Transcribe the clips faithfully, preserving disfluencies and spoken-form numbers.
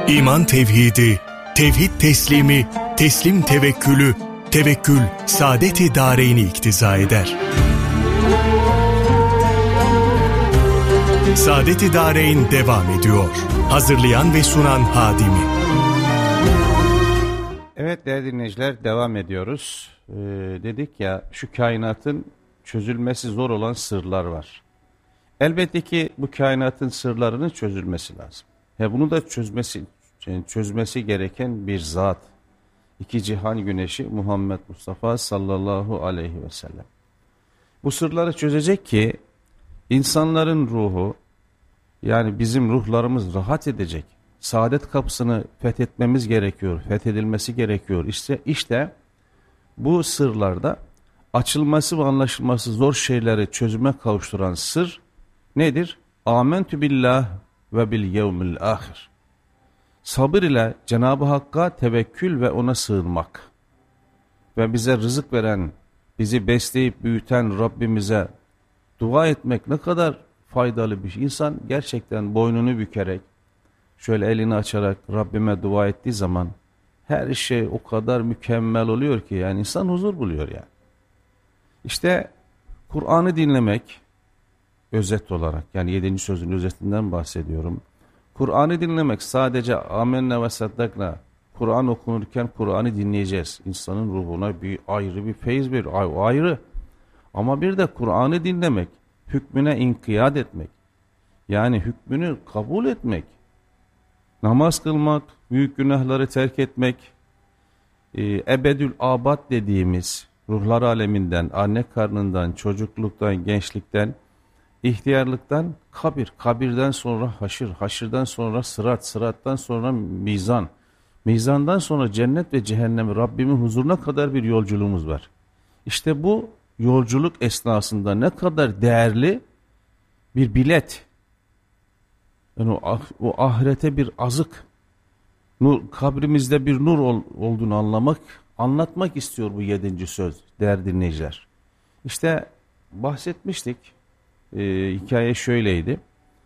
İman tevhidi, tevhid teslimi, teslim tevekkülü, tevekkül saadet-i dâreyni iktiza eder. Saadet-i Dâreyn devam ediyor. Hazırlayan ve sunan Hadimi. Evet değerli dinleyiciler, devam ediyoruz. Ee, dedik ya, şu kainatın çözülmesi zor olan sırlar var. Elbette ki bu kainatın sırlarının çözülmesi lazım. He, bunu da çözmesi yani çözmesi gereken bir zat. İki cihan güneşi Muhammed Mustafa sallallahu aleyhi ve sellem. Bu sırları çözecek ki insanların ruhu, yani bizim ruhlarımız rahat edecek. Saadet kapısını fethetmemiz gerekiyor, fethedilmesi gerekiyor. İşte, işte bu sırlarda açılması ve anlaşılması zor şeyleri çözüme kavuşturan sır nedir? Âmentü billah ve bil yevmil ahir. Sabır ile Cenab-ı Hakk'a tevekkül ve ona sığınmak. Ve bize rızık veren, bizi besleyip büyüten Rabbimize dua etmek ne kadar faydalı bir şey. İnsan gerçekten boynunu bükerek, şöyle elini açarak Rabbime dua ettiği zaman her şey o kadar mükemmel oluyor ki yani insan huzur buluyor yani. İşte Kur'an'ı dinlemek, özet olarak, yani yedinci sözün özetinden bahsediyorum. Kur'an'ı dinlemek sadece amenna ve saddakna, Kur'an okunurken Kur'an'ı dinleyeceğiz. İnsanın ruhuna bir ayrı bir feyiz bir ayrı. Ama bir de Kur'an'ı dinlemek, hükmüne inkiyat etmek, yani hükmünü kabul etmek, namaz kılmak, büyük günahları terk etmek, e, ebedül abad dediğimiz ruhlar aleminden, anne karnından, çocukluktan, gençlikten, ihtiyarlıktan kabir, kabirden sonra haşir, haşirden sonra sırat, sırattan sonra mizan, mizandan sonra cennet ve cehennem, Rabbimin huzuruna kadar bir yolculuğumuz var. İşte bu yolculuk esnasında ne kadar değerli bir bilet, yani o, o ahirete bir azık, nur, kabrimizde bir nur ol, olduğunu anlamak, anlatmak istiyor bu yedinci söz değerli dinleyiciler. İşte bahsetmiştik, e, hikaye şöyleydi.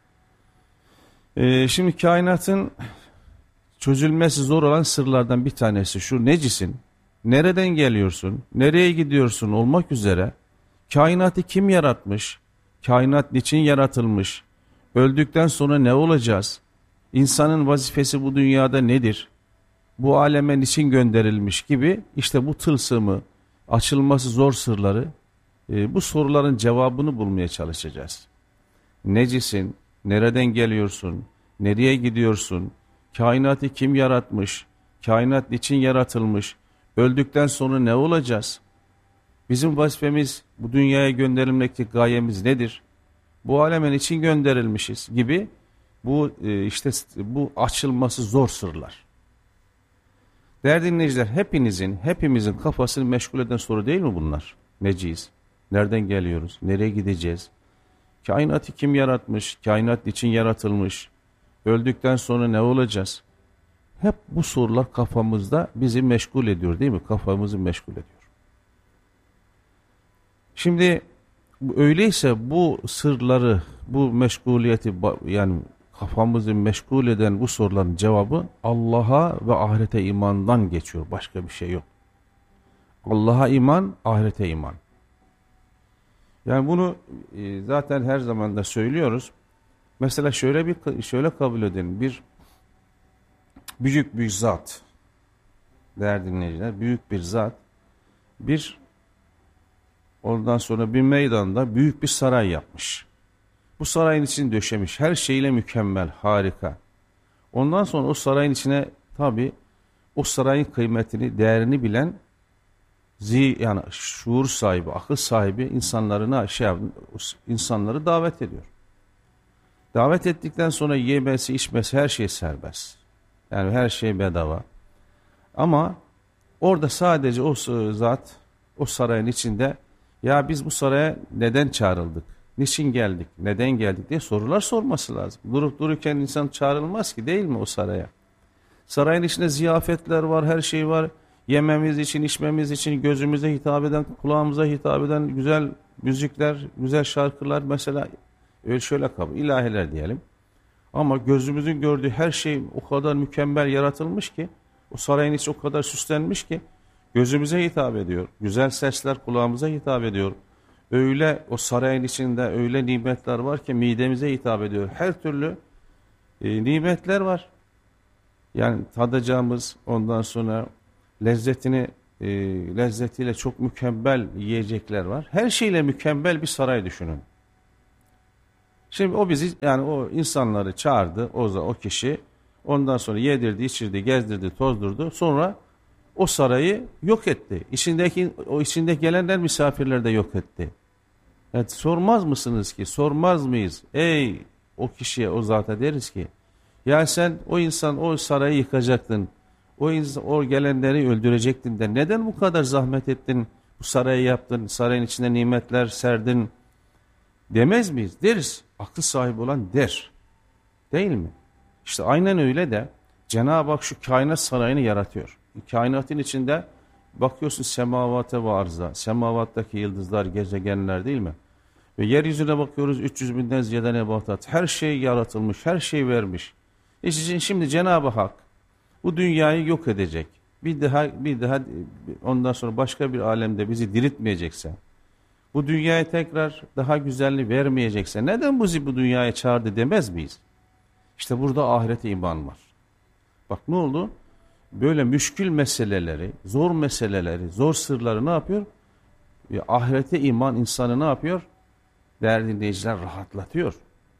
E, şimdi kainatın çözülmesi zor olan sırlardan bir tanesi şu: necisin, nereden geliyorsun, nereye gidiyorsun olmak üzere kainatı kim yaratmış, kainat niçin yaratılmış, öldükten sonra ne olacağız, insanın vazifesi bu dünyada nedir, bu aleme niçin gönderilmiş gibi işte bu tılsımı, açılması zor sırları, e, bu soruların cevabını bulmaya çalışacağız. Necisin, nereden geliyorsun, nereye gidiyorsun, kainatı kim yaratmış, kainat niçin yaratılmış, öldükten sonra ne olacağız, bizim vazifemiz, bu dünyaya gönderilmekteki gayemiz nedir, bu aleme niçin gönderilmişiz gibi bu e, işte bu açılması zor sırlar. Değerli dinleyiciler, hepinizin, hepimizin kafasını meşgul eden soru değil mi bunlar? Neciyiz? Nereden geliyoruz? Nereye gideceğiz? Kainatı kim yaratmış? Kainat niçin yaratılmış? Öldükten sonra ne olacağız? Hep bu sorular kafamızda bizi meşgul ediyor değil mi? Kafamızı meşgul ediyor. Şimdi öyleyse bu sırları, bu meşguliyeti, yani kafamızı meşgul eden bu soruların cevabı Allah'a ve ahirete imandan geçiyor. Başka bir şey yok. Allah'a iman, ahirete iman. Yani bunu e, zaten her zaman da söylüyoruz. Mesela şöyle bir şöyle kabul edin. Bir büyük bir zat, değerli dinleyiciler, büyük bir zat, bir ondan sonra bir meydanda büyük bir saray yapmış. Bu sarayın içini döşemiş. Her şeyle mükemmel, harika. Ondan sonra o sarayın içine tabi o sarayın kıymetini, değerini bilen zi, yani şuur sahibi, akıl sahibi insanlarına şey insanları davet ediyor. Davet ettikten sonra yemesi, içmesi her şey serbest. Yani her şey bedava. Ama orada sadece o zat o sarayın içinde, ya biz bu saraya neden çağrıldık, niçin geldik, neden geldik diye sorular sorması lazım. Durup dururken insan çağrılmaz ki, değil mi o saraya? Sarayın içinde ziyafetler var, her şey var. Yememiz için, içmemiz için, gözümüze hitap eden, kulağımıza hitap eden güzel müzikler, güzel şarkılar, mesela öyle şöyle kabul, ilahiler diyelim. Ama gözümüzün gördüğü her şey o kadar mükemmel yaratılmış ki, o sarayın içi o kadar süslenmiş ki gözümüze hitap ediyor. Güzel sesler kulağımıza hitap ediyor. Öyle o sarayın içinde öyle nimetler var ki midemize hitap ediyor. Her türlü e, nimetler var. Yani tadacağımız, ondan sonra lezzetini e, lezzetiyle çok mükemmel yiyecekler var. Her şeyle mükemmel bir saray düşünün. Şimdi o bizi, yani o insanları çağırdı, o o kişi, ondan sonra yedirdi, içirdi, gezdirdi, tozdurdu. Sonra o sarayı yok etti. İçindeki o içinde gelenler, misafirler de yok etti. Evet, sormaz mısınız ki, sormaz mıyız? Ey o kişiye, o zata deriz ki, ya sen o insan o sarayı yıkacaktın, o insan, o gelenleri öldürecektin de neden bu kadar zahmet ettin, bu sarayı yaptın, sarayın içinde nimetler serdin demez miyiz? Deriz. Aklı sahibi olan der. Değil mi? İşte aynen öyle de Cenab-ı Hak şu kainat sarayını yaratıyor. Kainatın içinde bakıyorsun semavate ve arza, semavattaki yıldızlar, gezegenler, değil mi? Ve yeryüzüne bakıyoruz üç yüz binden ziyade nebatat. Her şey yaratılmış, her şey vermiş. İşte şimdi Cenab-ı Hak bu dünyayı yok edecek. Bir daha bir daha ondan sonra başka bir alemde bizi diriltmeyecekse, bu dünyaya tekrar daha güzelliği vermeyecekse neden bizi bu dünyaya çağırdı demez miyiz? İşte burada ahirete iman var. Bak ne oldu? Böyle müşkül meseleleri, zor meseleleri, zor sırları ne yapıyor? Ya, ahirete iman insanı ne yapıyor? Değerli dinleyiciler, rahatlatıyor.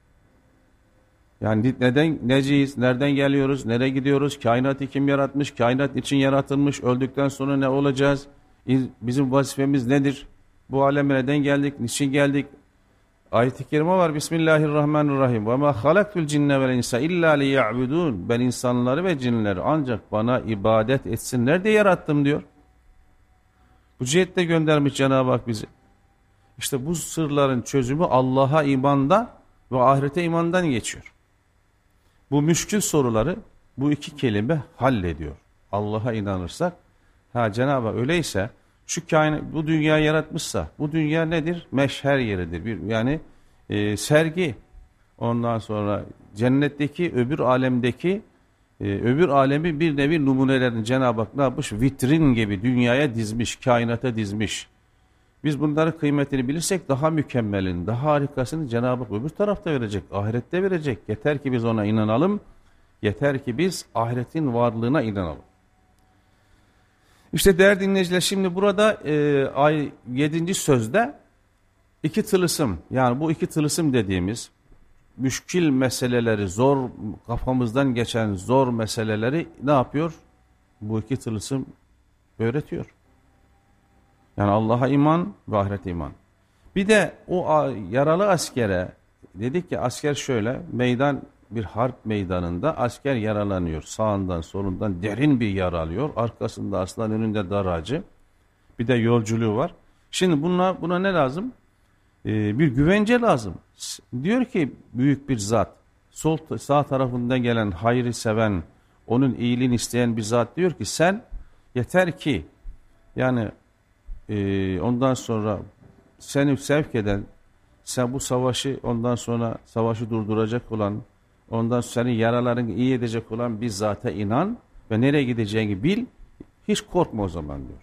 Yani neden neciyiz, nereden geliyoruz, nereye gidiyoruz, kainatı kim yaratmış, kainat için yaratılmış, öldükten sonra ne olacağız, bizim vazifemiz nedir, bu aleme neden geldik, niçin geldik? Ayet-i kerime var, Bismillahirrahmanirrahim. Ve ma halaktul cinne vel insa illa liya'budun. Ben insanları ve cinleri ancak bana ibadet etsinler diye yarattım diyor. Bu cihette göndermiş Cenab-ı Hak bizi. İşte bu sırların çözümü Allah'a imanda ve ahirete imandan geçiyor. Bu müşkül soruları bu iki kelime hallediyor. Allah'a inanırsak, ha Cenab-ı Hak öyleyse, şu kainat, bu dünyayı yaratmışsa, bu dünya nedir? Meşher yeridir. Bir, yani e, sergi. Ondan sonra cennetteki, öbür alemdeki, e, öbür alemi bir nevi numunelerini Cenab-ı Hak ne yapmış? Vitrin gibi dünyaya dizmiş, kainata dizmiş. Biz bunların kıymetini bilirsek daha mükemmelini, daha harikasını Cenab-ı Hak öbür tarafta verecek, ahirette verecek. Yeter ki biz ona inanalım, yeter ki biz ahiretin varlığına inanalım. İşte değerli dinleyiciler, şimdi burada e, ay yedinci sözde iki tılısım, yani bu iki tılısım dediğimiz müşkil meseleleri, zor, kafamızdan geçen zor meseleleri ne yapıyor? Bu iki tılısım öğretiyor. Yani Allah'a iman ve ahirete iman. Bir de o yaralı askere dedik ki, asker şöyle, meydan, bir harp meydanında asker yaralanıyor. Sağından solundan derin bir yara alıyor. Arkasında aslan, önünde daracı. Bir de yolculuğu var. Şimdi buna, buna ne lazım? Ee, bir güvence lazım. Diyor ki büyük bir zat, sol sağ tarafından gelen hayrı seven, onun iyiliğini isteyen bir zat diyor ki, sen yeter ki yani e, ondan sonra seni sevk eden, sen bu savaşı, ondan sonra savaşı durduracak olan, ondan sonra senin yaralarını iyi edecek olan bir zata inan ve nereye gideceğini bil, hiç korkma o zaman diyor.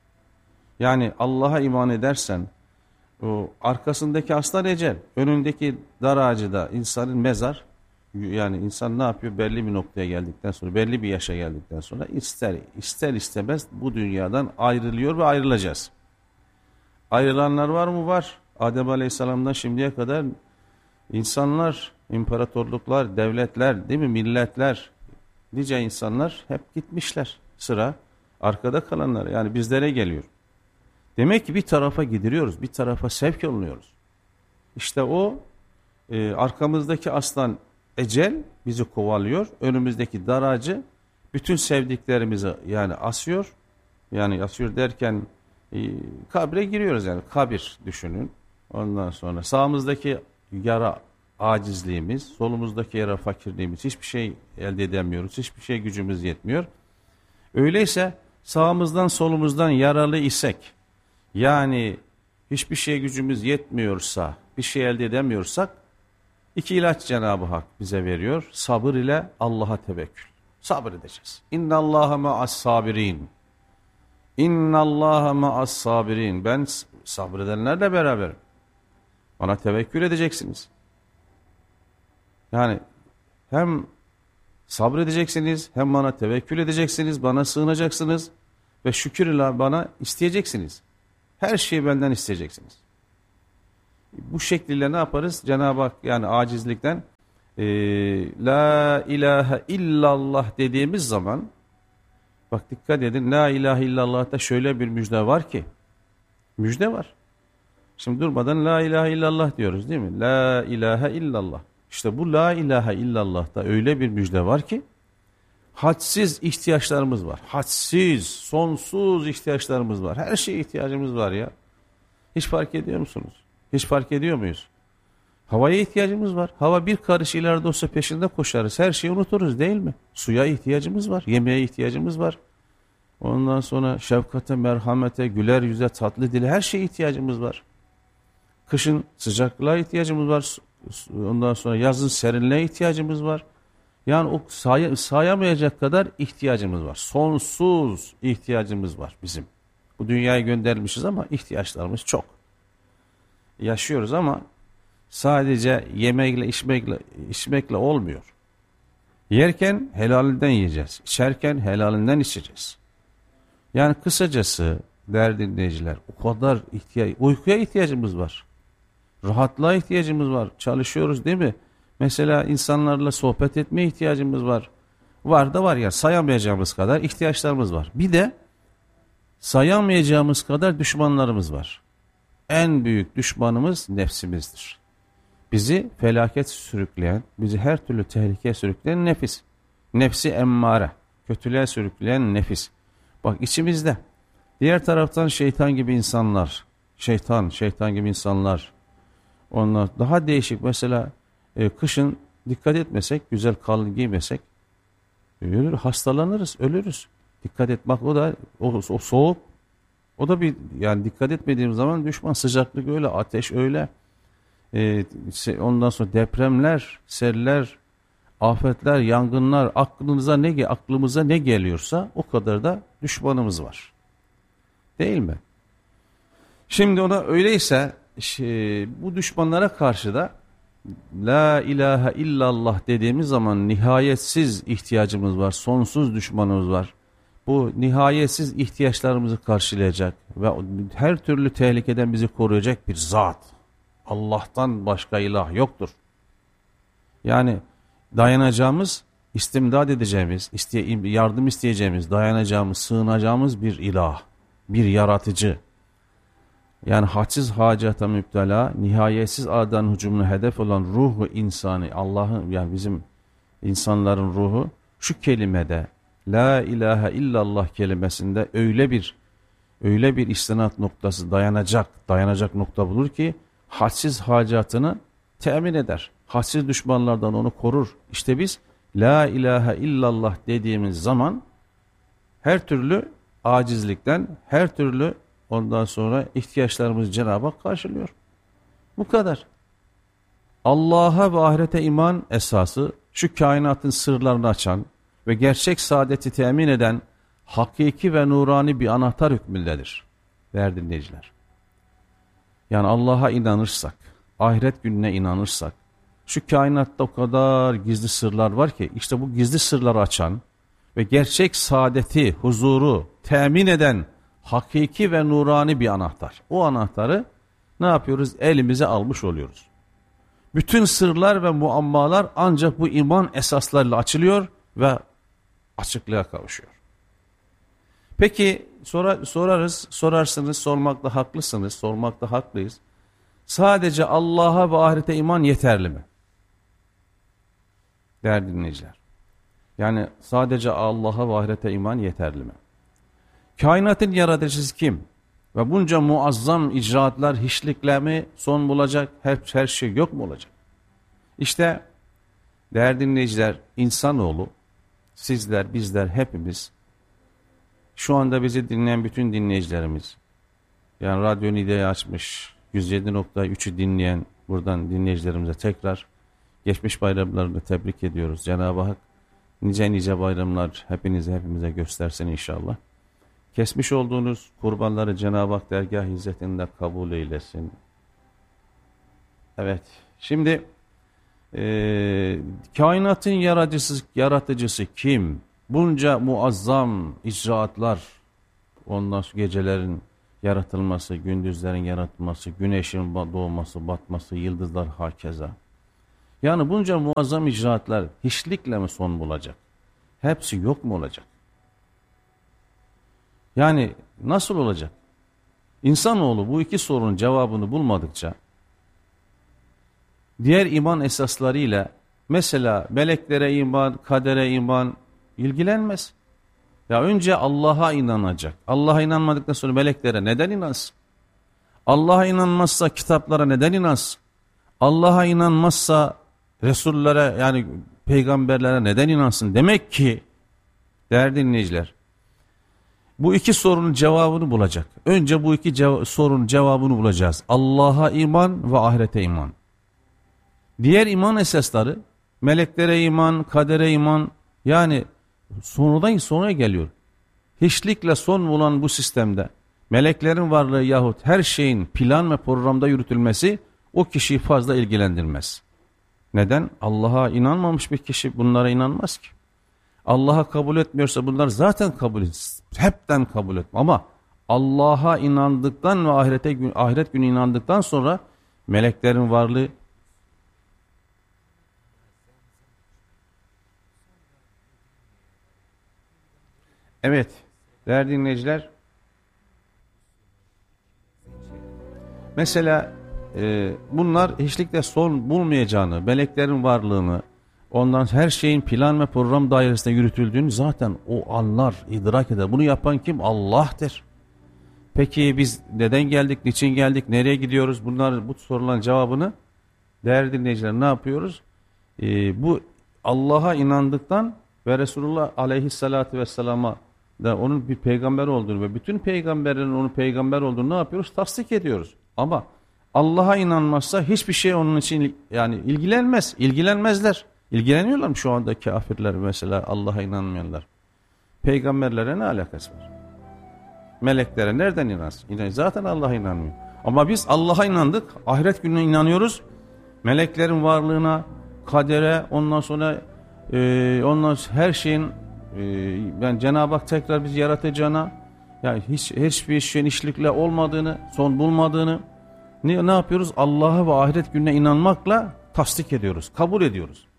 Yani Allah'a iman edersen, o arkasındaki aslan ecel, önündeki dar ağacı da insanın mezar. Yani insan ne yapıyor? Belli bir noktaya geldikten sonra, belli bir yaşa geldikten sonra ister ister istemez bu dünyadan ayrılıyor ve ayrılacağız. Ayrılanlar var mı? Var. Adem Aleyhisselam'dan şimdiye kadar insanlar, imparatorluklar, devletler, değil mi? Milletler, nice insanlar hep gitmişler. Sıra arkada kalanlar, yani bizlere geliyor. Demek ki bir tarafa gidiliyoruz, bir tarafa sevk olunuyoruz. İşte o e, arkamızdaki aslan ecel bizi kovalıyor. Önümüzdeki daracı bütün sevdiklerimizi yani asıyor. Yani asıyor derken e, kabre giriyoruz, yani kabir düşünün. Ondan sonra sağımızdaki yara acizliğimiz, solumuzdaki yara fakirliğimiz, hiçbir şey elde edemiyoruz, hiçbir şey gücümüz yetmiyor. Öyleyse sağımızdan solumuzdan yaralı isek, yani hiçbir şey gücümüz yetmiyorsa, bir şey elde edemiyorsak, İki ilaç Cenab-ı Hak bize veriyor. Sabır ile Allah'a tevekkül. Sabır edeceğiz. İnna Allaha ma'as sabirin. İnna Allaha ma'as sabirin. Ben sabredenlerle beraberim. Bana tevekkül edeceksiniz. Yani hem sabredeceksiniz, hem bana tevekkül edeceksiniz, bana sığınacaksınız ve şükür ile bana isteyeceksiniz. Her şeyi benden isteyeceksiniz. Bu şekliyle ne yaparız? Cenab-ı Hak yani acizlikten e, La ilahe illallah dediğimiz zaman, bak dikkat edin, La ilahe illallah'ta şöyle bir müjde var ki, müjde var. Şimdi durmadan La ilahe illallah diyoruz değil mi? La ilahe illallah. İşte bu La ilahe illallah'ta öyle bir müjde var ki, hadsiz ihtiyaçlarımız var. Hadsiz, sonsuz ihtiyaçlarımız var. Her şeye ihtiyacımız var ya. Hiç fark ediyor musunuz? Hiç fark ediyor muyuz? Havaya ihtiyacımız var. Hava bir karış ileride olsa peşinde koşarız. Her şeyi unuturuz değil mi? Suya ihtiyacımız var. Yemeğe ihtiyacımız var. Ondan sonra şefkate, merhamete, güler yüze, tatlı dile, her şeye ihtiyacımız var. Kışın sıcaklığa ihtiyacımız var. Ondan sonra yazın serinliğe ihtiyacımız var. Yani o say sayamayacak kadar ihtiyacımız var. Sonsuz ihtiyacımız var bizim. Bu dünyaya gönderilmişiz ama ihtiyaçlarımız çok. Yaşıyoruz ama sadece yemekle, içmekle, içmekle olmuyor. Yerken helalinden yiyeceğiz. İçerken helalinden içeceğiz. Yani kısacası değerli dinleyiciler, o kadar ihtiyaç, uykuya ihtiyacımız var. Rahatlığa ihtiyacımız var. Çalışıyoruz değil mi? Mesela insanlarla sohbet etmeye ihtiyacımız var. Var da var ya, sayamayacağımız kadar ihtiyaçlarımız var. Bir de sayamayacağımız kadar düşmanlarımız var. En büyük düşmanımız nefsimizdir. Bizi felaket sürükleyen, bizi her türlü tehlikeye sürükleyen nefis. Nefsi emmare, kötülüğe sürükleyen nefis. Bak içimizde. Diğer taraftan şeytan gibi insanlar, şeytan, şeytan gibi insanlar. Onlar daha değişik. Mesela e, kışın dikkat etmesek, güzel kalın giymesek, ölür, hastalanırız, ölürüz. Dikkat etmek o da o, o soğuk. O da bir, yani dikkat etmediğim zaman düşman, sıcaklık öyle, ateş öyle. Ee, ondan sonra depremler, seller, afetler, yangınlar, aklınıza ne aklımıza ne geliyorsa o kadar da düşmanımız var. Değil mi? Şimdi ona öyleyse şey, bu düşmanlara karşı da La ilahe illallah dediğimiz zaman nihayetsiz ihtiyacımız var, sonsuz düşmanımız var. Bu nihayetsiz ihtiyaçlarımızı karşılayacak ve her türlü tehlikeden bizi koruyacak bir zat. Allah'tan başka ilah yoktur. Yani dayanacağımız, istimdad edeceğimiz, isteye, yardım isteyeceğimiz, dayanacağımız, sığınacağımız bir ilah, bir yaratıcı. Yani hadsiz hacata müptela, nihayetsiz a'dan hücumuna hedef olan ruhu insanı, Allah'ın, yani bizim insanların ruhu şu kelimede, La ilahe illallah kelimesinde öyle bir öyle bir istinat noktası, dayanacak, dayanacak nokta bulur ki hadsiz hacatını temin eder. Hadsiz düşmanlardan onu korur. İşte biz La ilahe illallah dediğimiz zaman her türlü acizlikten, her türlü ondan sonra ihtiyaçlarımızı Cenab-ı Hak karşılıyor. Bu kadar. Allah'a ve ahirete iman esası, şu kainatın sırlarını açan ve gerçek saadeti temin eden hakiki ve nurani bir anahtar hükmündedir. Değerli dinleyiciler. Yani Allah'a inanırsak, ahiret gününe inanırsak, şu kainatta o kadar gizli sırlar var ki, işte bu gizli sırları açan ve gerçek saadeti, huzuru temin eden hakiki ve nurani bir anahtar. O anahtarı ne yapıyoruz? Elimize almış oluyoruz. Bütün sırlar ve muammalar ancak bu iman esaslarıyla açılıyor ve açıklığa kavuşuyor. Peki sora, sorarız, sorarsınız, sormakta haklısınız, sormakta haklıyız. Sadece Allah'a ve ahirete iman yeterli mi? Değerli dinleyiciler. Yani sadece Allah'a ve ahirete iman yeterli mi? Kainatın yaratıcısı kim? Ve bunca muazzam icraatlar, hiçlikle mi son bulacak? Her, her şey yok mu olacak? İşte değerli dinleyiciler, insanoğlu, sizler, bizler, hepimiz, şu anda bizi dinleyen bütün dinleyicilerimiz, yani Radyo Nide'yi açmış, yüz yedi nokta üçü dinleyen buradan dinleyicilerimize tekrar Geçmiş bayramlarını tebrik ediyoruz. Cenab-ı Hak nice nice bayramlar hepinize hepimize göstersin inşallah. Kesmiş olduğunuz kurbanları Cenab-ı Hak dergâh izzetinde kabul eylesin. Evet, şimdi e, kainatın yaratıcısı, yaratıcısı kim? Bunca muazzam icraatlar, ondan sonra gecelerin yaratılması, gündüzlerin yaratılması, güneşin doğması, batması, yıldızlar hakeza. Yani bunca muazzam icraatlar hiçlikle mi son bulacak? Hepsi yok mu olacak? Yani nasıl olacak? İnsanoğlu bu iki sorunun cevabını bulmadıkça diğer iman esaslarıyla mesela meleklere iman, kadere iman ilgilenmez. Ya önce Allah'a inanacak. Allah'a inanmadıktan sonra meleklere neden inansın? Allah'a inanmazsa kitaplara neden inansın? Allah'a inanmazsa Resullere yani peygamberlere neden inansın? Demek ki değerli dinleyiciler, bu iki sorunun cevabını bulacak. Önce bu iki cev- sorunun cevabını bulacağız. Allah'a iman ve ahirete iman. Diğer iman esasları, meleklere iman, kadere iman, yani sonradan sonraya geliyor. Hiçlikle son bulan bu sistemde meleklerin varlığı yahut her şeyin plan ve programda yürütülmesi o kişiyi fazla ilgilendirmez. Neden? Allah'a inanmamış bir kişi bunlara inanmaz ki. Allah'a kabul etmiyorsa bunlar zaten kabul etmez. Hepten kabul etmez. Ama Allah'a inandıktan ve ahirete, ahiret günü inandıktan sonra meleklerin varlığı, evet değerli dinleyiciler, mesela e, bunlar hiçlikle son bulmayacağını, meleklerin varlığını, ondan her şeyin plan ve program dairesinde yürütüldüğünü zaten o anlar, idrak eder. Bunu yapan kim? Allah'tır. Peki biz neden geldik, niçin geldik, nereye gidiyoruz? Bunlar, bu soruların cevabını değerli dinleyiciler ne yapıyoruz? Ee, bu Allah'a inandıktan ve Resulullah aleyhissalatü vesselama da onun bir peygamber olduğunu ve bütün peygamberlerin onun peygamber olduğunu ne yapıyoruz? Tasdik ediyoruz. Ama Allah'a inanmazsa hiçbir şey onun için yani ilgilenmez, ilgilenmezler. İlgileniyorlar mı şu anda kafirler mesela, Allah'a inanmayanlar? Peygamberlere ne alakası var? Meleklere nereden inansın? Zaten Allah'a inanmıyor. Ama biz Allah'a inandık, ahiret gününe inanıyoruz. Meleklerin varlığına, kadere, ondan sonra e, ondan sonra her şeyin e, yani Cenab-ı Hak tekrar bizi yaratacağına, yani hiç hiçbir şeyin işlikle olmadığını, son bulmadığını ne, ne yapıyoruz? Allah'a ve ahiret gününe inanmakla tasdik ediyoruz, kabul ediyoruz.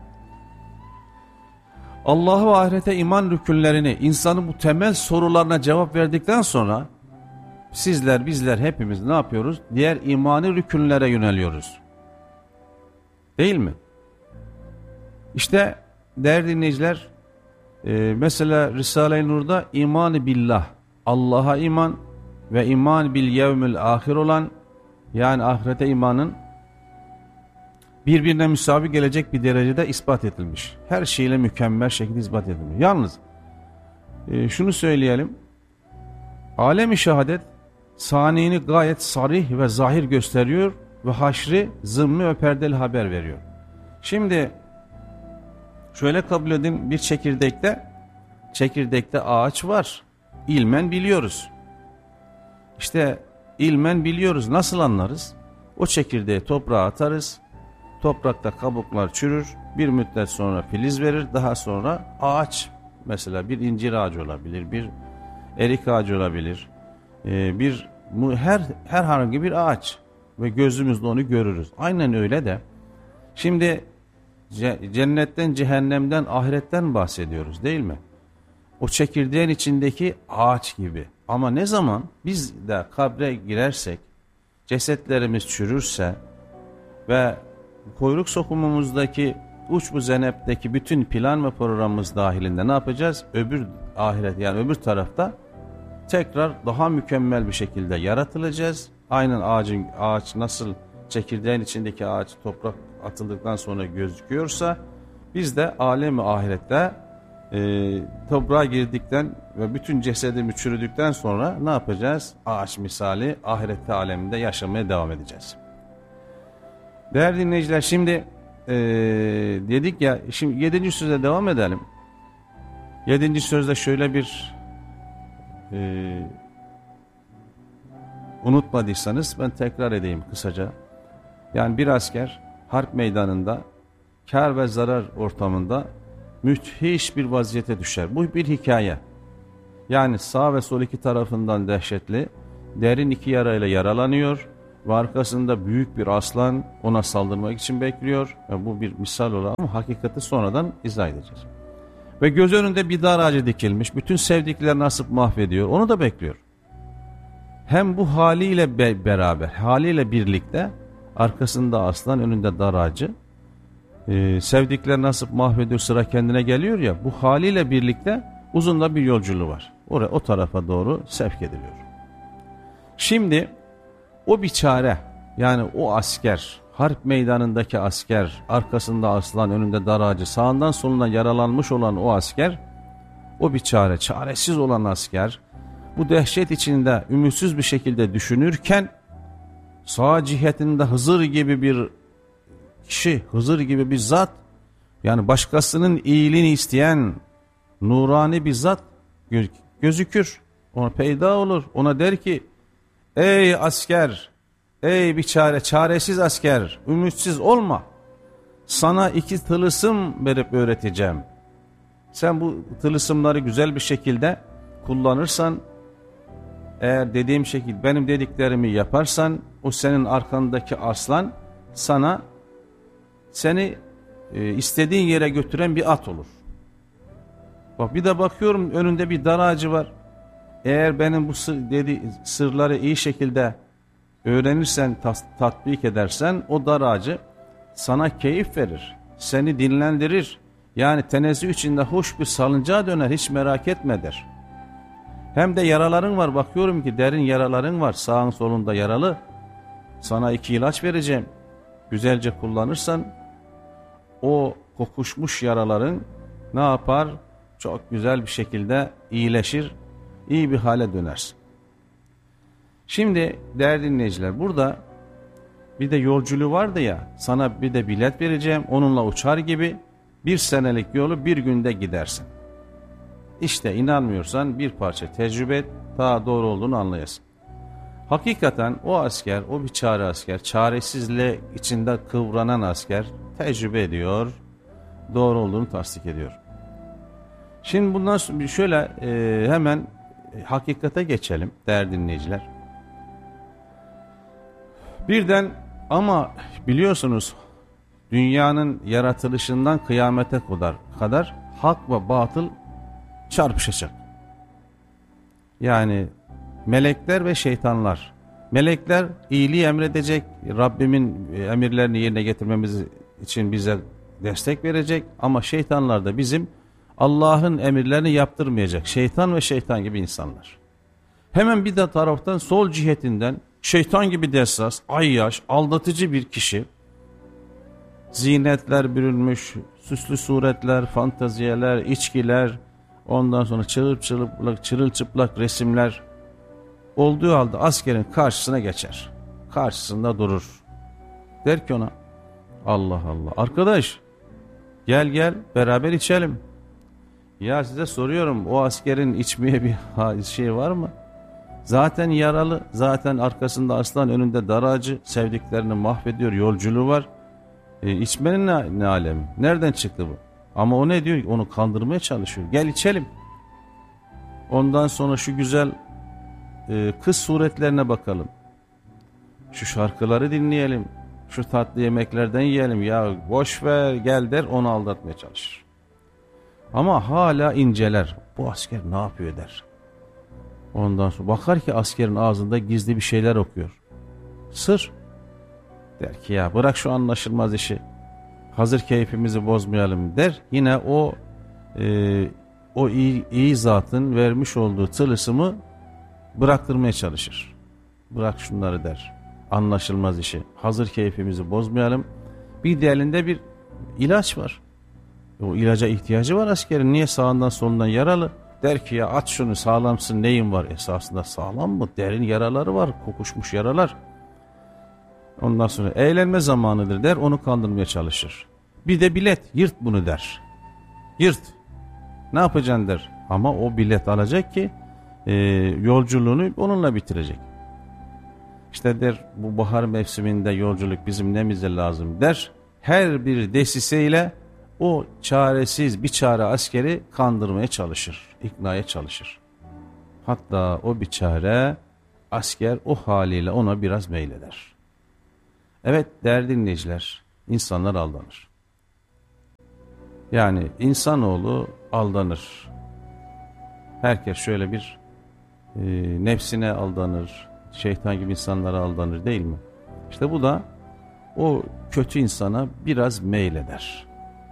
Allah'a ve ahirete iman rükünlerini, insanın bu temel sorularına cevap verdikten sonra sizler, bizler hepimiz ne yapıyoruz? Diğer imani rükünlere yöneliyoruz. Değil mi? İşte değerli dinleyiciler, e, mesela Risale-i Nur'da iman-ı billah, Allah'a iman ve iman bil yevmil ahir olan, yani ahirete imanın birbirine müsavi gelecek bir derecede ispat edilmiş. Her şeyle mükemmel şekilde ispat edilmiş. Yalnız e, şunu söyleyelim. Alem-i şehadet saniyini gayet sarih ve zahir gösteriyor ve haşri zımni ve perdeli haber veriyor. Şimdi şöyle kabul edin, bir çekirdekte çekirdekte ağaç var. İlmen biliyoruz. İşte ilmen biliyoruz. Nasıl anlarız? O çekirdeği toprağa atarız. Toprakta kabuklar çürür, bir müddet sonra filiz verir, daha sonra ağaç, mesela bir incir ağacı olabilir, bir erik ağacı olabilir, ee, bir her herhangi bir ağaç ve gözümüzle onu görürüz. Aynen öyle de şimdi cennetten, cehennemden, ahiretten bahsediyoruz değil mi? O çekirdeğin içindeki ağaç gibi. Ama ne zaman biz de kabre girersek, cesetlerimiz çürürse ve kuyruk sokumumuzdaki uç bu zenepteki bütün plan ve programımız dahilinde ne yapacağız? Öbür ahiret, yani öbür tarafta tekrar daha mükemmel bir şekilde yaratılacağız. Aynen ağacın, ağaç nasıl çekirdeğin içindeki ağaç toprak atıldıktan sonra gözüküyorsa biz de alemi ahirette e, toprağa girdikten ve bütün cesedimiz çürüdükten sonra ne yapacağız? Ağaç misali ahirette aleminde yaşamaya devam edeceğiz. Değerli dinleyiciler, şimdi e, dedik ya, şimdi yedinci söze devam edelim. Yedinci sözde şöyle bir e, unutmadıysanız ben tekrar edeyim kısaca. Yani bir asker harp meydanında kar ve zarar ortamında müthiş bir vaziyete düşer. Bu bir hikaye. Yani sağ ve sol iki tarafından dehşetli, derin iki yarayla yaralanıyor ve arkasında büyük bir aslan ona saldırmak için bekliyor. Yani bu bir misal olarak ama hakikati sonradan izah edeceğiz. Ve göz önünde bir dar ağacı dikilmiş, bütün sevdiklerini asıp mahvediyor, onu da bekliyor. Hem bu haliyle be beraber, haliyle birlikte arkasında aslan, önünde dar ağacı, Ee, sevdiklerini asıp mahvediyor, sıra kendine geliyor ya, bu haliyle birlikte uzun da bir yolculuğu var. Oraya, o tarafa doğru sevk ediliyor. Şimdi o biçare, yani o asker, harp meydanındaki asker, arkasında aslan, önünde dar ağacı, sağından solundan yaralanmış olan o asker, o biçare, çaresiz olan asker, bu dehşet içinde ümitsiz bir şekilde düşünürken, sağ cihetinde Hızır gibi bir kişi, Hızır gibi bir zat, yani başkasının iyiliğini isteyen nurani bir zat gözükür, ona peyda olur, ona der ki, ey asker, ey biçare, çaresiz asker, ümitsiz olma, sana iki tılısım verip öğreteceğim. Sen bu tılısımları güzel bir şekilde kullanırsan, eğer dediğim şekilde benim dediklerimi yaparsan, o senin arkandaki aslan sana, seni e, istediğin yere götüren bir at olur. Bak, bir de bakıyorum önünde bir dar ağacı var. Eğer benim bu sır, dedi, sırları iyi şekilde öğrenirsen, tas, tatbik edersen, o dar ağacı sana keyif verir, seni dinlendirir. Yani tenezzüh içinde hoş bir salıncağa döner, hiç merak etme der. Hem de yaraların var, bakıyorum ki derin yaraların var, sağın solunda yaralı. Sana iki ilaç vereceğim. Güzelce kullanırsan o kokuşmuş yaraların ne yapar? Çok güzel bir şekilde iyileşir, iyi bir hale dönersin. Şimdi değerli dinleyiciler, burada bir de yolculuğu vardı ya, sana bir de bilet vereceğim, onunla uçar gibi bir senelik yolu bir günde gidersin. İşte inanmıyorsan bir parça tecrübe et, daha doğru olduğunu anlayasın. Hakikaten o asker, o biçare asker, çaresizliğe içinde kıvranan asker tecrübe ediyor, doğru olduğunu tasdik ediyor. Şimdi bundan sonra şöyle e, hemen e, hakikate geçelim değerli dinleyiciler. Birden, ama biliyorsunuz dünyanın yaratılışından kıyamete kadar, kadar hak ve batıl çarpışacak. Yani melekler ve şeytanlar. Melekler iyiliği emredecek, Rabbimin emirlerini yerine getirmemiz için bize destek verecek, ama şeytanlar da bizim Allah'ın emirlerini yaptırmayacak. Şeytan ve şeytan gibi insanlar. Hemen bir de taraftan sol cihetinden şeytan gibi dessas, ayyaş, aldatıcı bir kişi, zinetler bürünmüş, süslü suretler, fantaziyeler, içkiler, ondan sonra çırılçıplak, çırılçıplak resimler olduğu halde askerin karşısına geçer. Karşısında durur. Der ki ona, Allah Allah, arkadaş gel gel beraber içelim. Ya size soruyorum, o askerin içmeye bir şey var mı? Zaten yaralı, zaten arkasında aslan, önünde dar ağacı, sevdiklerini mahvediyor, yolculuğu var. E, içmenin ne, ne alemi? Nereden çıktı bu? Ama o ne diyor? Onu kandırmaya çalışıyor. Gel içelim. Ondan sonra şu güzel e, kız suretlerine bakalım. Şu şarkıları dinleyelim. Şu tatlı yemeklerden yiyelim. Ya boş ver gel der, onu aldatmaya çalışır. Ama hala inceler. Bu asker ne yapıyor der. Ondan sonra bakar ki askerin ağzında gizli bir şeyler okuyor. Sır. Der ki ya bırak şu anlaşılmaz işi. Hazır keyfimizi bozmayalım der. Yine o e, o iyi, iyi zatın vermiş olduğu tılısımı bıraktırmaya çalışır. Bırak şunları der. Anlaşılmaz işi. Hazır keyfimizi bozmayalım. Bir de elinde bir ilaç var. O ilaca ihtiyacı var askerin. Niye sağından solundan yaralı? Der ki ya aç şunu, sağlamsın, neyin var? Esasında sağlam mı? Derin yaraları var, kokuşmuş yaralar. Ondan sonra eğlenme zamanıdır der, onu kandırmaya çalışır. Bir de bilet, yırt bunu der. Yırt. Ne yapacaksın der. Ama o bilet alacak ki e, yolculuğunu onunla bitirecek. İşte der, bu bahar mevsiminde yolculuk bizim nemize lazım der. Her bir desiseyle o çaresiz bir çare askeri kandırmaya çalışır, iknaya çalışır. Hatta o biçare asker o haliyle ona biraz meyleder. Evet değerli dinleyiciler, insanlar aldanır. Yani insanoğlu aldanır. Herkes şöyle bir e, nefsine aldanır, şeytan gibi insanlara aldanır değil mi? İşte bu da o kötü insana biraz meyleder.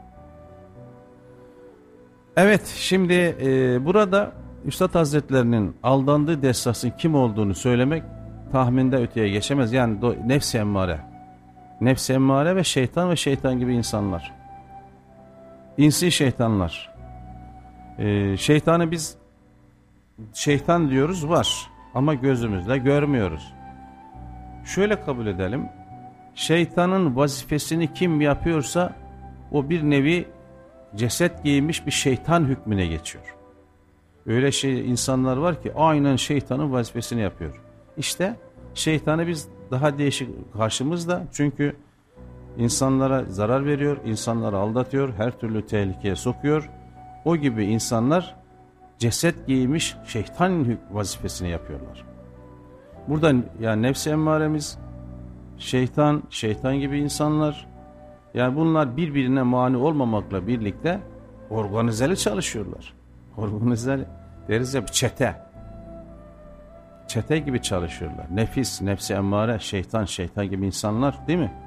Evet, şimdi e, burada Üstad Hazretlerinin aldandığı dessasın kim olduğunu söylemek tahminde öteye geçemez. Yani do, nefs-i emmare. Nefs-i emmare ve şeytan ve şeytan gibi insanlar. İnsi şeytanlar. E, şeytanı biz şeytan diyoruz, var ama gözümüzle görmüyoruz. Şöyle kabul edelim. Şeytanın vazifesini kim yapıyorsa o bir nevi ceset giymiş bir şeytan hükmüne geçiyor. Öyle şey insanlar var ki aynen şeytanın vazifesini yapıyor. İşte şeytanı biz daha değişik karşımızda, çünkü insanlara zarar veriyor, insanları aldatıyor, her türlü tehlikeye sokuyor. O gibi insanlar ceset giymiş şeytan vazifesini yapıyorlar. Burada yani nefs-i emmaremiz, şeytan, şeytan gibi insanlar, yani bunlar birbirine mani olmamakla birlikte organizeli çalışıyorlar. Organizeli deriz ya, çete. Çete gibi çalışıyorlar. Nefis, nefs-i emmare, şeytan, şeytan gibi insanlar değil mi?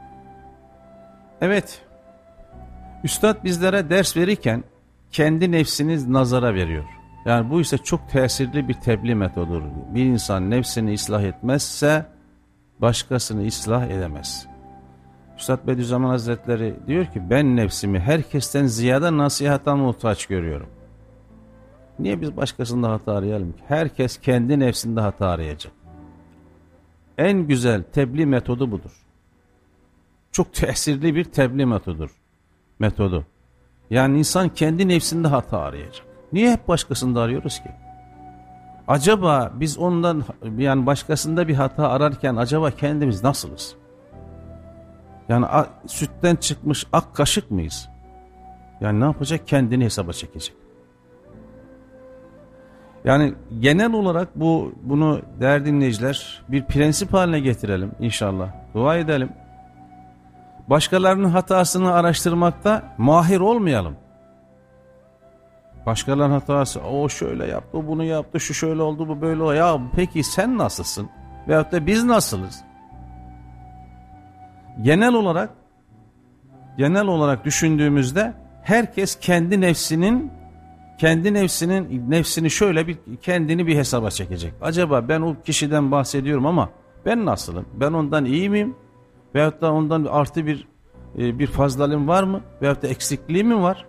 Evet. Üstad bizlere ders verirken kendi nefsini nazara veriyor. Yani bu ise çok tesirli bir tebliğ metodudur. Bir insan nefsini ıslah etmezse başkasını ıslah edemez. Üstad Bediüzzaman Hazretleri diyor ki ben nefsimi herkesten ziyade nasihata muhtaç görüyorum. Niye biz başkasında hata arayalım ki? Herkes kendi nefsinde hata arayacak. En güzel tebliğ metodu budur. Çok tesirli bir tebliğ metodudur. Metodu. Yani insan kendi nefsinde hata arayacak. Niye hep başkasında arıyoruz ki? Acaba biz ondan, yani başkasında bir hata ararken acaba kendimiz nasılız? Yani sütten çıkmış ak kaşık mıyız? Yani ne yapacak? Kendini hesaba çekecek. Yani genel olarak bu bunu değerli dinleyiciler bir prensip haline getirelim inşallah. Dua edelim. Başkalarının hatasını araştırmakta mahir olmayalım. Başkalarının hatası, o şöyle yaptı, o bunu yaptı, şu şöyle oldu, bu böyle oldu. Ya peki sen nasılsın? Veyahut da biz nasılız? Genel olarak genel olarak düşündüğümüzde herkes kendi nefsinin kendi nefsinin nefsini şöyle bir kendini bir hesaba çekecek. Acaba ben o kişiden bahsediyorum ama ben nasılım? Ben ondan iyi miyim? Veyahut da ondan artı bir bir fazlalığım var mı? Veyahut da eksikliğim mi var?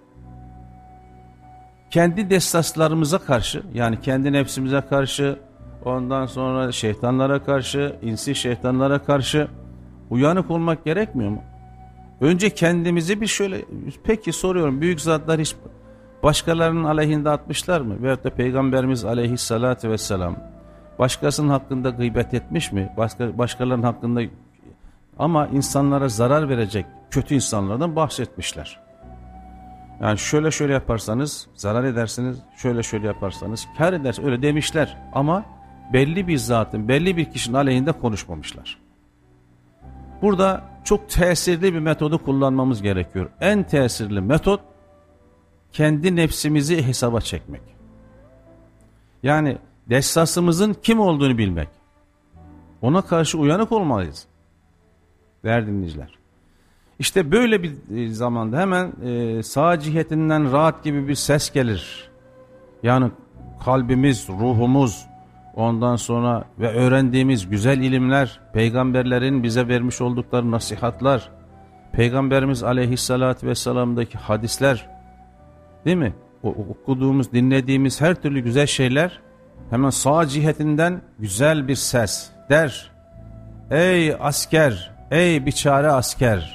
Kendi destaslarımıza karşı, yani kendi nefsimize karşı, ondan sonra şeytanlara karşı, insi şeytanlara karşı uyanık olmak gerekmiyor mu? Önce kendimizi bir şöyle, peki soruyorum, büyük zatlar hiç başkalarının aleyhinde atmışlar mı? Veyahut da Peygamberimiz aleyhissalatü vesselam başkasının hakkında gıybet etmiş mi? Başka, başkalarının hakkında, ama insanlara zarar verecek kötü insanlardan bahsetmişler. Yani şöyle şöyle yaparsanız zarar edersiniz, şöyle şöyle yaparsanız kar edersiniz, öyle demişler. Ama belli bir zatın, belli bir kişinin aleyhinde konuşmamışlar. Burada çok tesirli bir metodu kullanmamız gerekiyor. En tesirli metot kendi nefsimizi hesaba çekmek. Yani dessasımızın kim olduğunu bilmek. Ona karşı uyanık olmalıyız. Değerli dinleyiciler. İşte böyle bir zamanda hemen e, sağ cihetinden rahat gibi bir ses gelir. Yani kalbimiz, ruhumuz, ondan sonra ve öğrendiğimiz güzel ilimler, peygamberlerin bize vermiş oldukları nasihatlar, Peygamberimiz aleyhissalatü vesselam'daki hadisler, değil mi? O, okuduğumuz, dinlediğimiz her türlü güzel şeyler hemen sağ cihetinden güzel bir ses der. Ey asker, ey biçare asker,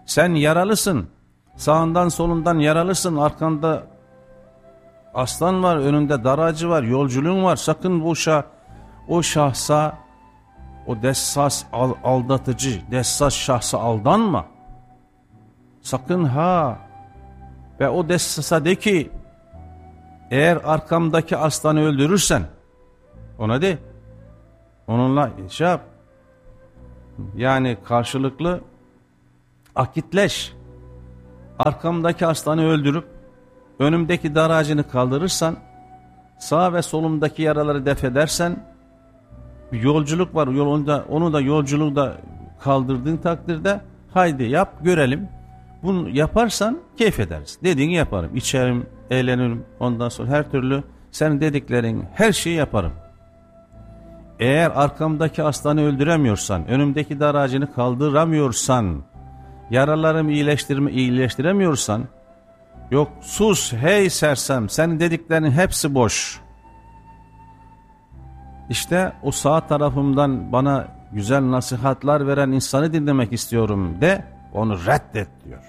Sen yaralısın. Sağından solundan yaralısın. Arkanda aslan var, önünde daracı var, yolculuğun var. Sakın bu şah, o şahsa, o dessas aldatıcı, dessas şahsa aldanma. Sakın ha. Ve o dessasa de ki, eğer arkamdaki aslanı öldürürsen, ona de, onunla şey yap. Yani karşılıklı akitleş. Arkamdaki aslanı öldürüp, önümdeki dar ağacını kaldırırsan, sağ ve solumdaki yaraları def edersen, bir yolculuk var yolunda, onu da yolculuğu kaldırdığın takdirde, haydi yap görelim. Bunu yaparsan keyif ederiz. Dediğini yaparım. İçerim, eğlenirim. Ondan sonra her türlü senin dediklerin her şeyi yaparım. Eğer arkamdaki aslanı öldüremiyorsan, önümdeki dar ağacını kaldıramıyorsan, yaralarımı iyileştirme, iyileştiremiyorsan, yok sus hey sersem, senin dediklerinin hepsi boş. İşte o sağ tarafımdan bana güzel nasihatler veren insanı dinlemek istiyorum de, onu reddet diyor.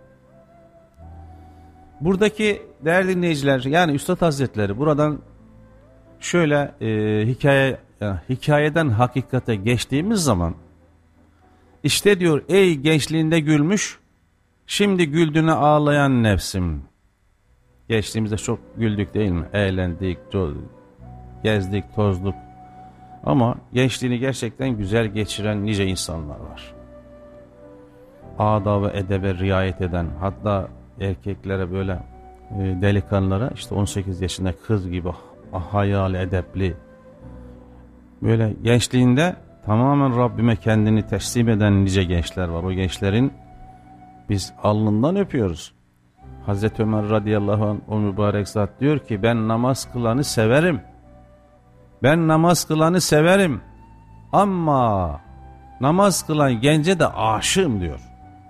Buradaki değerli dinleyiciler, yani Üstad Hazretleri buradan şöyle e, hikaye yani hikayeden hakikate geçtiğimiz zaman, işte diyor ey gençliğinde gülmüş, şimdi güldüğüne ağlayan nefsim. Geçtiğimizde çok güldük değil mi? Eğlendik, gezdik, tozduk. Ama gençliğini gerçekten güzel geçiren nice insanlar var. Adab ve edebe riayet eden, hatta erkeklere böyle e, delikanlılara işte on sekiz yaşında kız gibi hayal edepli, böyle gençliğinde tamamen Rabbime kendini teslim eden nice gençler var. O gençlerin biz alnından öpüyoruz. Hazreti Ömer radıyallahu anh o mübarek zat diyor ki, ben namaz kılanı severim. Ben namaz kılanı severim. Ama namaz kılan gence de aşığım diyor.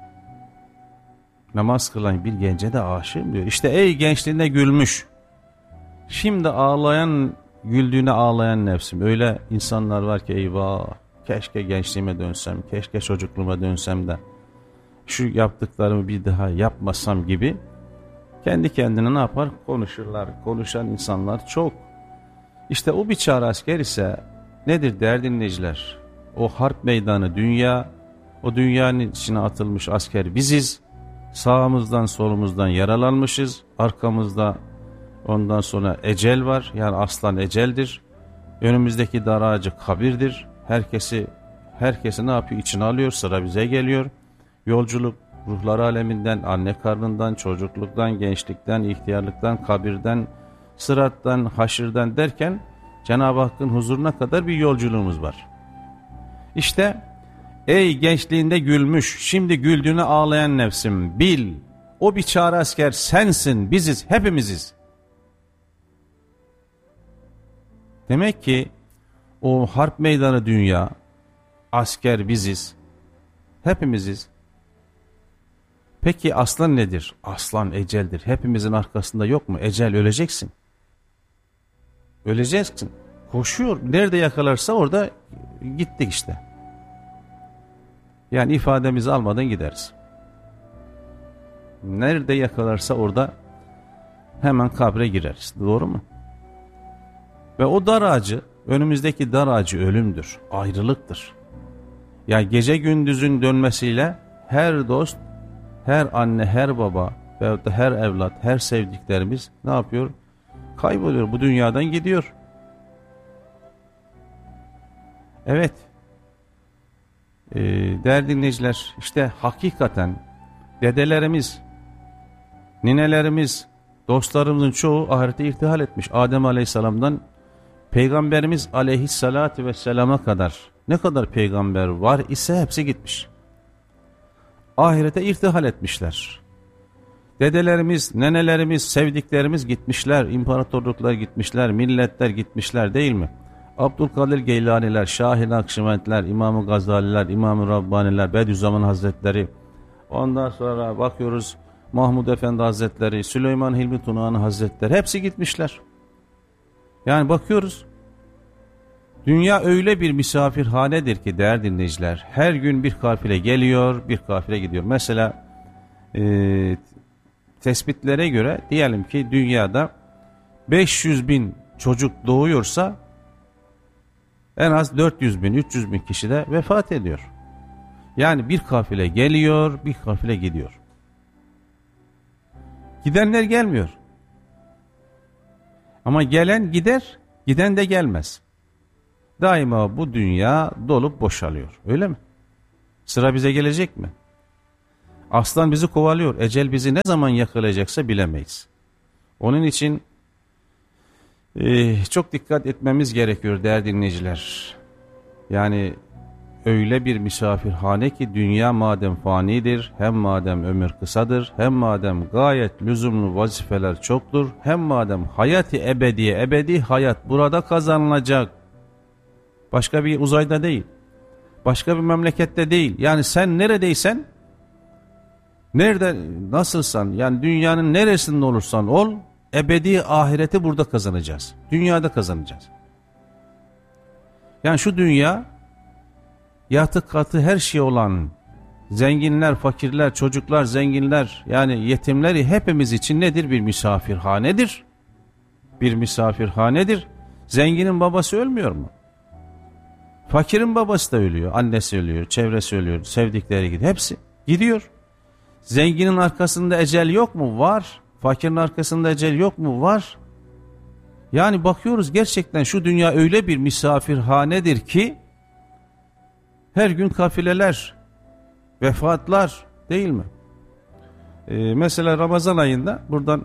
Namaz kılan bir gence de aşığım diyor. İşte ey gençliğinde gülmüş, şimdi ağlayan, güldüğüne ağlayan nefsim. Öyle insanlar var ki eyvah, keşke gençliğime dönsem, keşke çocukluğuma dönsem de şu yaptıklarımı bir daha yapmasam gibi kendi kendine ne yapar? Konuşurlar. Konuşan insanlar çok. İşte o biçare asker ise nedir değerli dinleyiciler? O harp meydanı dünya, o dünyanın içine atılmış asker biziz. Sağımızdan solumuzdan yaralanmışız. Arkamızda ondan sonra ecel var. Yani aslan eceldir. Önümüzdeki dar ağacı kabirdir. Herkesi herkesi ne yapıyor? İçine alıyor. Sıra bize geliyor. Yolculuk ruhlar aleminden, anne karnından, çocukluktan, gençlikten, ihtiyarlıktan, kabirden, sırattan, haşirden derken Cenab-ı Hakk'ın huzuruna kadar bir yolculuğumuz var. İşte ey gençliğinde gülmüş, şimdi güldüğüne ağlayan nefsim, bil, o biçare asker sensin, biziz, hepimiziz. Demek ki o harp meydanı dünya, asker biziz, hepimiziz. Peki aslan nedir? Aslan eceldir. Hepimizin arkasında yok mu? Ecel, öleceksin. Öleceksin. Koşuyor. Nerede yakalarsa orada gittik işte. Yani ifademizi almadan gideriz. Nerede yakalarsa orada hemen kabre gireriz. Doğru mu? Ve o dar ağacı, önümüzdeki dar ağacı ölümdür. Ayrılıktır. Yani gece gündüzün dönmesiyle her dost, her anne, her baba veyahut da her evlat, her sevdiklerimiz ne yapıyor? Kayboluyor. Bu dünyadan gidiyor. Evet. Ee, değerli dinleyiciler, işte hakikaten dedelerimiz, ninelerimiz, dostlarımızın çoğu ahirete irtihal etmiş. Adem Aleyhisselam'dan Peygamberimiz Aleyhisselatü Vesselam'a kadar ne kadar peygamber var ise hepsi gitmiş. Ahirete irtihal etmişler. Dedelerimiz, nenelerimiz, sevdiklerimiz gitmişler. İmparatorluklar gitmişler, milletler gitmişler değil mi? Abdülkadir Geylaniler, Şahin Akşemendler, İmam-ı Gazaliler, İmam-ı Rabbaniler, Bediüzzaman Hazretleri. Ondan sonra bakıyoruz Mahmud Efendi Hazretleri, Süleyman Hilmi Tunahan Hazretleri, hepsi gitmişler. Yani bakıyoruz Dünya öyle bir misafirhanedir ki değerli dinleyiciler, her gün bir kafile geliyor, bir kafile gidiyor. Mesela e, tespitlere göre diyelim ki dünyada beş yüz bin çocuk doğuyorsa en az dört yüz bin, üç yüz bin kişi de vefat ediyor. Yani bir kafile geliyor, bir kafile gidiyor. Gidenler gelmiyor. Ama gelen gider, giden de gelmez. Daima bu dünya dolup boşalıyor. Öyle mi? Sıra bize gelecek mi? Aslan bizi kovalıyor. Ecel bizi ne zaman yakalayacaksa bilemeyiz. Onun için e, çok dikkat etmemiz gerekiyor değerli dinleyiciler. Yani öyle bir misafirhane ki dünya madem fanidir, hem madem ömür kısadır, hem madem gayet lüzumlu vazifeler çoktur, hem madem hayat-ı ebediye, ebedi hayat burada kazanılacak. Başka bir uzayda değil, başka bir memlekette değil. Yani sen neredeysen, nerede, nasılsan, yani dünyanın neresinde olursan ol, ebedi ahireti burada kazanacağız. Dünyada kazanacağız. Yani şu dünya, yatı katı her şey olan, zenginler, fakirler, çocuklar, zenginler, yani yetimleri hepimiz için nedir? Bir misafirhanedir. Bir misafirhanedir. Zenginin babası ölmüyor mu? Fakirin babası da ölüyor, annesi ölüyor, çevresi ölüyor, sevdikleri gidiyor, hepsi gidiyor. Zenginin arkasında ecel yok mu? Var. Fakirin arkasında ecel yok mu? Var. Yani bakıyoruz gerçekten şu dünya öyle bir misafirhanedir ki her gün kafileler, vefatlar, değil mi? Ee, mesela Ramazan ayında buradan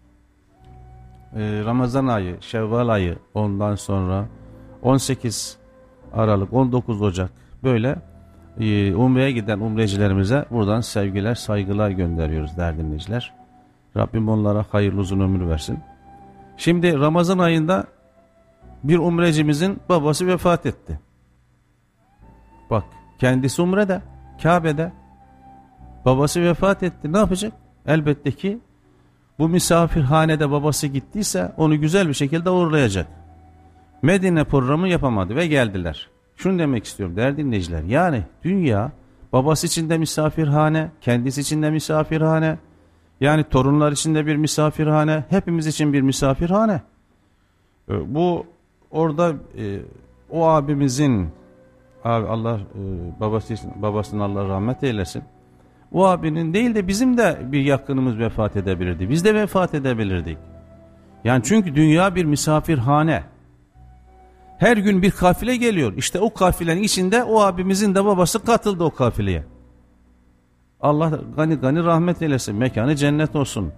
e, Ramazan ayı, Şevval ayı, ondan sonra on sekiz Aralık, on dokuz Ocak böyle e, Umre'ye giden umrecilerimize buradan sevgiler, saygılar gönderiyoruz değerli dinleyiciler. Rabbim onlara hayırlı uzun ömür versin. Şimdi Ramazan ayında bir umrecimizin babası vefat etti. Bak, kendisi umrede, Kabe'de, babası vefat etti. Ne yapacak? Elbette ki bu misafirhanede babası gittiyse onu güzel bir şekilde uğurlayacak. Medine programı yapamadı ve geldiler. Şunu demek istiyorum değerli dinleyiciler. Yani dünya babası için de misafirhane, kendisi için de misafirhane. Yani torunlar için de bir misafirhane, hepimiz için bir misafirhane. Bu orada e, o abimizin, abi Allah e, babası babasının Allah rahmet eylesin. O abinin değil de bizim de bir yakınımız vefat edebilirdi. Biz de vefat edebilirdik. Yani çünkü dünya bir misafirhane. Her gün bir kafile geliyor. İşte o kafilenin içinde o abimizin de babası katıldı o kafileye. Allah gani gani rahmet eylesin. Mekanı cennet olsun.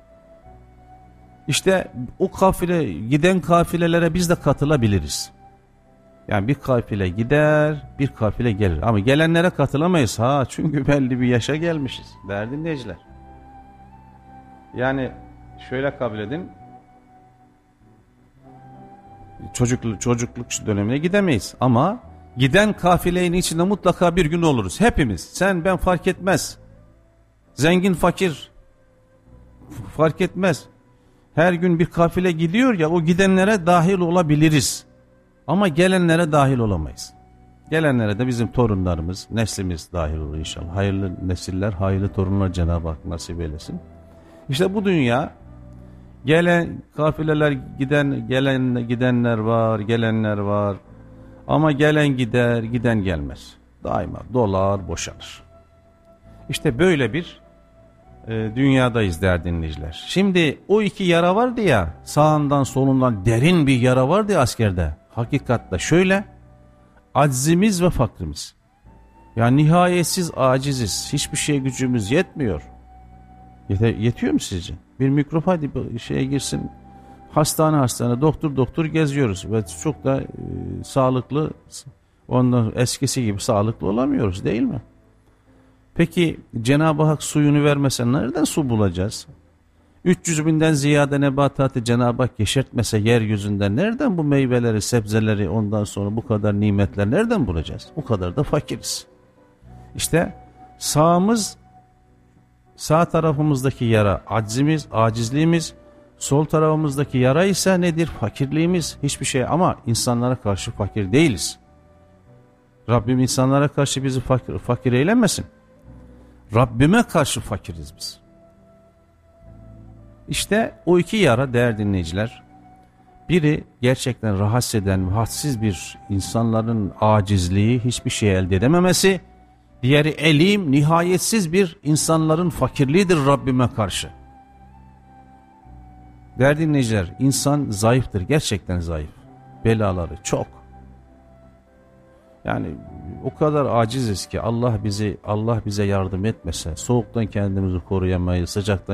İşte o kafile, giden kafilelere biz de katılabiliriz. Yani bir kafile gider, bir kafile gelir. Ama gelenlere katılamayız. Ha, çünkü belli bir yaşa gelmişiz. Değerli dinleyiciler. Yani şöyle kabul edin. Çocukluk, çocukluk dönemine gidemeyiz. Ama giden kafilenin içinde mutlaka bir gün oluruz. Hepimiz. Sen, ben fark etmez. Zengin, fakir fark etmez. Her gün bir kafile gidiyor ya, o gidenlere dahil olabiliriz. Ama gelenlere dahil olamayız. Gelenlere de bizim torunlarımız, neslimiz dahil olur inşallah. Hayırlı nesiller, hayırlı torunlar Cenab-ı Hak nasip eylesin. İşte bu dünya, gelen kafileler, giden gelen gidenler var, gelenler var. Ama gelen gider, giden gelmez. Daima dolar, boşalır. İşte böyle bir e, dünyadayız değerli dinleyiciler. Şimdi o iki yara vardı ya, sağından solundan derin bir yara vardı ya askerde. Hakikatte şöyle, aczimiz ve fakrimiz. Yani nihayetsiz aciziz. Hiçbir şeye gücümüz yetmiyor. Yete, yetiyor mu sizce? Bir mikrop hadi bir şeye girsin. Hastane hastane, doktor doktor geziyoruz. Ve çok da e, sağlıklı, ondan eskisi gibi sağlıklı olamıyoruz değil mi? Peki Cenab-ı Hak suyunu vermese nereden su bulacağız? üç yüz binden ziyade nebatatı Cenab-ı Hak yeşertmese yeryüzünden nereden bu meyveleri, sebzeleri, ondan sonra bu kadar nimetler nereden bulacağız? Bu kadar da fakiriz. İşte sağımız, sağ tarafımızdaki yara, aczimiz, acizliğimiz, Sol tarafımızdaki yara ise nedir? Fakirliğimiz. Hiçbir şey, ama insanlara karşı fakir değiliz. Rabbim insanlara karşı bizi fakir, fakir eylemesin. Rabbime karşı fakiriz biz. İşte o iki yara değerli dinleyiciler. Biri gerçekten rahatsız eden, hadsiz bir insanların acizliği, hiçbir şey elde edememesi. Diğeri elim, nihayetsiz bir insanların fakirliğidir Rabbime karşı. Değerli dinleyiciler, insan zayıftır, gerçekten zayıf. Belaları çok. Yani o kadar aciziz ki Allah bizi Allah bize yardım etmese soğuktan kendimizi koruyamayız, sıcaktan